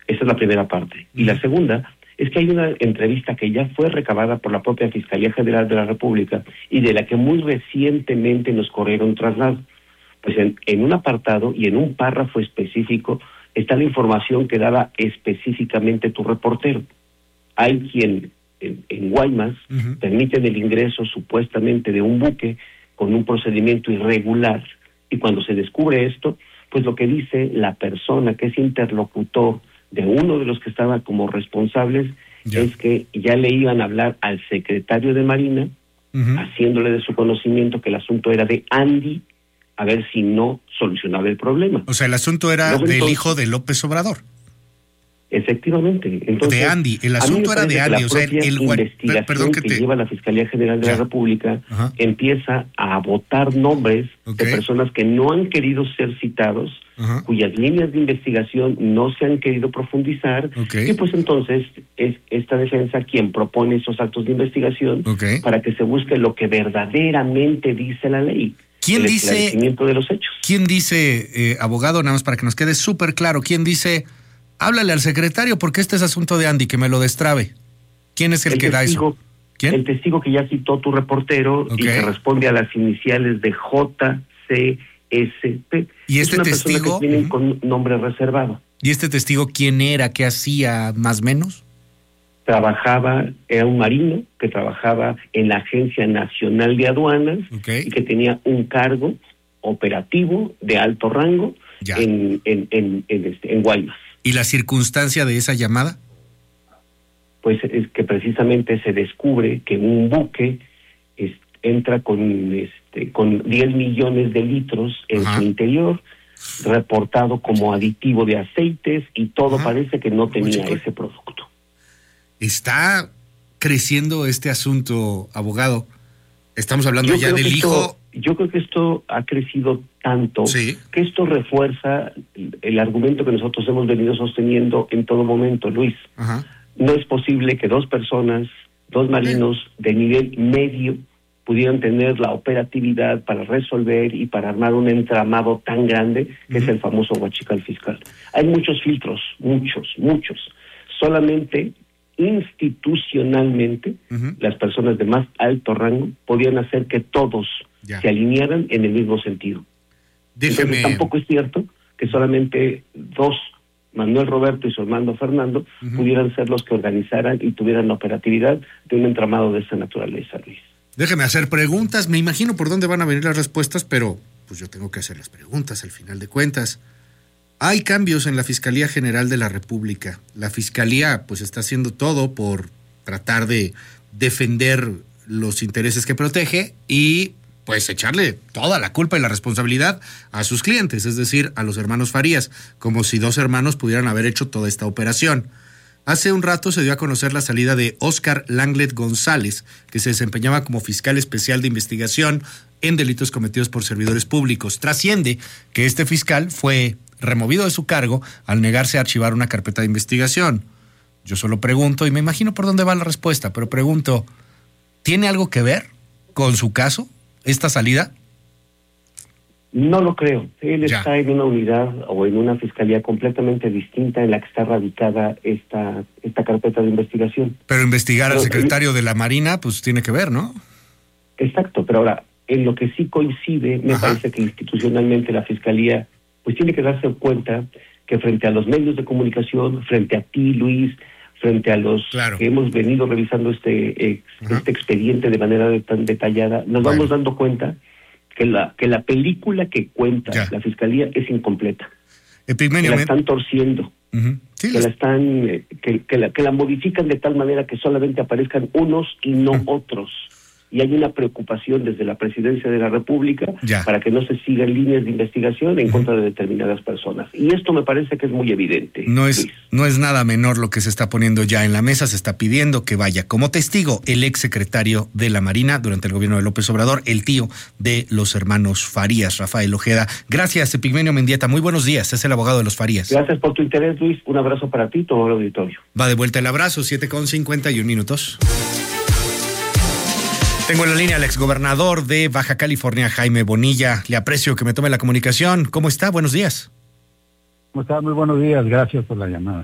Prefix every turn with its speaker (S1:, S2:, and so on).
S1: Esa es la primera parte. Y la segunda es que hay una entrevista que ya fue recabada por la propia Fiscalía General de la República y de la que muy recientemente nos corrieron traslado. Pues en un apartado y en un párrafo específico está la información que daba específicamente tu reportero. Hay quien en Guaymas permiten el ingreso supuestamente de un buque con un procedimiento irregular, y cuando se descubre esto, pues lo que dice la persona que es interlocutor de uno de los que estaba como responsables es que ya le iban a hablar al secretario de Marina, haciéndole de su conocimiento que el asunto era de Andy, a ver si no solucionaba el problema.
S2: O sea, el asunto era del hijo de López Obrador.
S1: Efectivamente. Entonces,
S2: de Andy, el asunto era de Andy, o sea, el
S1: investigación que lleva la Fiscalía General de la República empieza a botar nombres de personas que no han querido ser citados, cuyas líneas de investigación no se han querido profundizar, y pues entonces es esta defensa quien propone esos actos de investigación para que se busque lo que verdaderamente dice la ley.
S2: ¿Quién
S1: el
S2: dice
S1: esclarecimiento de los hechos?
S2: ¿Quién dice, abogado, nada más para que nos quede súper claro, quién dice, háblale al secretario porque este es asunto de Andy, que me lo destrabe? ¿Quién es el que da eso? ¿Quién?
S1: El testigo que ya citó tu reportero y que responde a las iniciales de JCSP.
S2: ¿Y este testigo?
S1: Que tienen con nombre reservado.
S2: ¿Y este testigo quién era? ¿Qué hacía más o menos?
S1: Era un marino que trabajaba en la Agencia Nacional de Aduanas y que tenía un cargo operativo de alto rango en Guaymas.
S2: ¿Y la circunstancia de esa llamada?
S1: Pues es que precisamente se descubre que un buque entra con 10 millones de litros en su interior, reportado como aditivo de aceites, y todo parece que no tenía ese producto.
S2: Está creciendo este asunto, abogado. Estamos hablando ya del hijo.
S1: Yo creo que esto ha crecido tanto que esto refuerza el argumento que nosotros hemos venido sosteniendo en todo momento, Luis. No es posible que dos personas, dos marinos de nivel medio, pudieran tener la operatividad para resolver y para armar un entramado tan grande que es el famoso huachical fiscal. Hay muchos filtros, muchos. Solamente institucionalmente las personas de más alto rango podían hacer que todos se alinearan en el mismo sentido. Entonces, tampoco es cierto que solamente dos, Manuel Roberto y su hermano Fernando, pudieran ser los que organizaran y tuvieran la operatividad de un entramado de esta naturaleza, Luis.
S2: Déjeme hacer preguntas, me imagino por dónde van a venir las respuestas, pero pues yo tengo que hacer las preguntas al final de cuentas. Hay cambios en la Fiscalía General de la República. La Fiscalía pues está haciendo todo por tratar de defender los intereses que protege y pues echarle toda la culpa y la responsabilidad a sus clientes, es decir, a los hermanos Farías, como si dos hermanos pudieran haber hecho toda esta operación. Hace un rato se dio a conocer la salida de Óscar Langlet González, que se desempeñaba como fiscal especial de investigación en delitos cometidos por servidores públicos. Trasciende que este fiscal fue removido de su cargo al negarse a archivar una carpeta de investigación. Yo solo pregunto, y me imagino por dónde va la respuesta, pero pregunto, ¿tiene algo que ver con su caso, esta salida?
S1: No lo creo. Él está en una unidad o en una fiscalía completamente distinta en la que está radicada esta carpeta de investigación.
S2: Pero investigar al secretario de la Marina, pues tiene que ver, ¿no?
S1: Exacto, pero ahora, en lo que sí coincide, me parece que institucionalmente la fiscalía pues tiene que darse cuenta que frente a los medios de comunicación, frente a ti, Luis, frente a los que hemos venido revisando este expediente de manera tan detallada, nos vamos dando cuenta que la película que cuenta la Fiscalía es incompleta. Que la están torciendo, que la modifican de tal manera que solamente aparezcan unos y no otros. Y hay una preocupación desde la Presidencia de la República para que no se sigan líneas de investigación en contra de determinadas personas. Y esto me parece que es muy evidente.
S2: No es nada menor lo que se está poniendo ya en la mesa. Se está pidiendo que vaya como testigo el exsecretario de la Marina durante el gobierno de López Obrador, el tío de los hermanos Farías, Rafael Ojeda. Gracias, Epigmenio Mendieta. Muy buenos días. Es el abogado de los Farías.
S1: Gracias por tu interés, Luis. Un abrazo para ti y todo el auditorio.
S2: Va de vuelta el abrazo, 7:51. Tengo en la línea al exgobernador de Baja California, Jaime Bonilla. Le aprecio que me tome la comunicación. ¿Cómo está? Buenos días.
S3: ¿Cómo está? Muy buenos días. Gracias por la llamada.